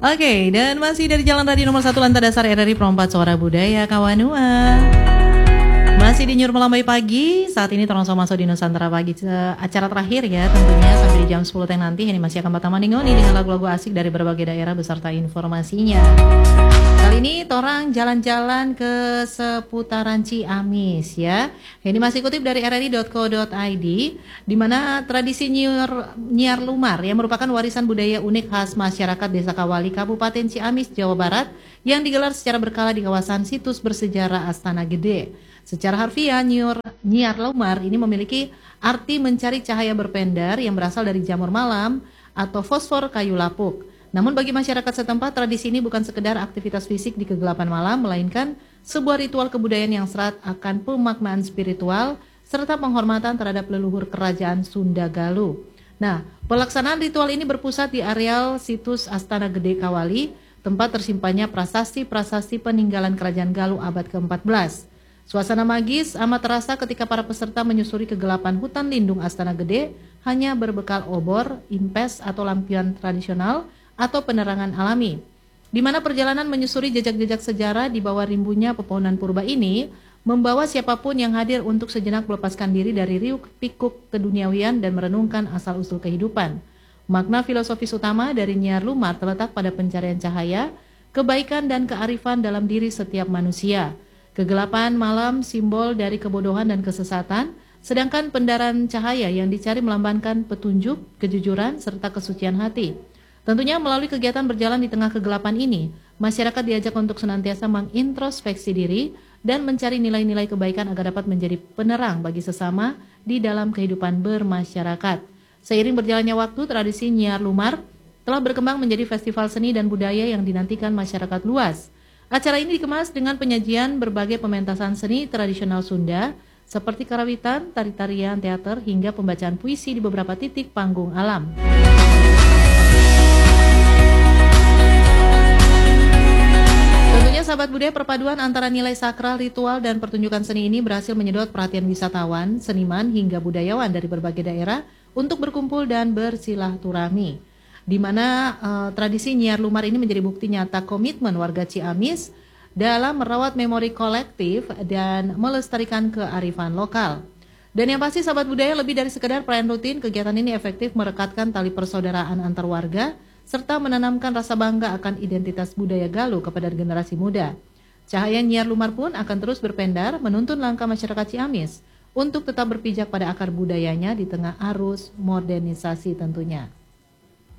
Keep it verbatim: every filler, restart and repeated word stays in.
Oke, dan masih dari Jalan Radio Nomor satu Lantai Dasar R R I Perempat Suara Budaya Kawanua. Masih di Nyur Melambai Pagi. Saat ini terlangsung masuk di Nusantara Pagi, acara terakhir ya tentunya sampai di jam sepuluh teng nanti. Ini masih akan bertemu ngoni dengan lagu-lagu asik dari berbagai daerah beserta informasinya. Kali ini torang jalan-jalan ke seputaran Ciamis ya. Ini masih kutip dari r r i dot co dot i d, di mana tradisi nyiar, nyiar lumar yang merupakan warisan budaya unik khas masyarakat Desa Kawali, Kabupaten Ciamis, Jawa Barat, yang digelar secara berkala di kawasan situs bersejarah Astana Gede. Secara harfiah, nyiar, nyiar lumar ini memiliki arti mencari cahaya berpendar yang berasal dari jamur malam atau fosfor kayu lapuk. Namun bagi masyarakat setempat, tradisi ini bukan sekedar aktivitas fisik di kegelapan malam, melainkan sebuah ritual kebudayaan yang serat akan pemaknaan spiritual serta penghormatan terhadap leluhur kerajaan Sunda Galuh. Nah, pelaksanaan ritual ini berpusat di areal situs Astana Gede Kawali, tempat tersimpannya prasasti-prasasti peninggalan kerajaan Galuh abad ke empat belas. Suasana magis amat terasa ketika para peserta menyusuri kegelapan hutan lindung Astana Gede hanya berbekal obor, impes atau lampion tradisional atau penerangan alami, di mana perjalanan menyusuri jejak-jejak sejarah di bawah rimbunya pepohonan purba ini membawa siapapun yang hadir untuk sejenak melepaskan diri dari riuk pikuk keduniawian dan merenungkan asal-usul kehidupan. Makna filosofis utama dari nyiar lumar terletak pada pencarian cahaya, kebaikan dan kearifan dalam diri setiap manusia. Kegelapan malam simbol dari kebodohan dan kesesatan, sedangkan pendaran cahaya yang dicari melambangkan petunjuk, kejujuran, serta kesucian hati. Tentunya melalui kegiatan berjalan di tengah kegelapan ini, masyarakat diajak untuk senantiasa mengintrospeksi diri dan mencari nilai-nilai kebaikan agar dapat menjadi penerang bagi sesama di dalam kehidupan bermasyarakat. Seiring berjalannya waktu, tradisi nyiar lumar telah berkembang menjadi festival seni dan budaya yang dinantikan masyarakat luas. Acara ini dikemas dengan penyajian berbagai pementasan seni tradisional Sunda, seperti karawitan, tari-tarian, teater, hingga pembacaan puisi di beberapa titik panggung alam. Tentunya sahabat budaya, perpaduan antara nilai sakral, ritual, dan pertunjukan seni ini berhasil menyedot perhatian wisatawan, seniman, hingga budayawan dari berbagai daerah untuk berkumpul dan bersilaturahmi. Di mana uh, tradisi nyiar lumar ini menjadi bukti nyata komitmen warga Ciamis dalam merawat memori kolektif dan melestarikan kearifan lokal. Dan yang pasti sahabat budaya, lebih dari sekedar perayaan rutin, kegiatan ini efektif merekatkan tali persaudaraan antar warga serta menanamkan rasa bangga akan identitas budaya Galuh kepada generasi muda. Cahaya nyiar lumar pun akan terus berpendar menuntun langkah masyarakat Ciamis untuk tetap berpijak pada akar budayanya di tengah arus modernisasi tentunya.